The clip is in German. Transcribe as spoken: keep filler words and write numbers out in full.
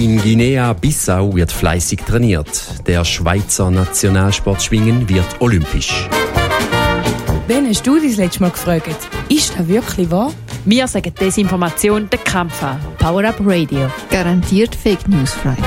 In Guinea-Bissau wird fleißig trainiert. Der Schweizer Nationalsportschwingen wird olympisch. Wen hast du das letzte Mal gefragt? Ist das wirklich wahr? Wir sagen Desinformation den Kampf an. Power Up Radio. Garantiert Fake News frei.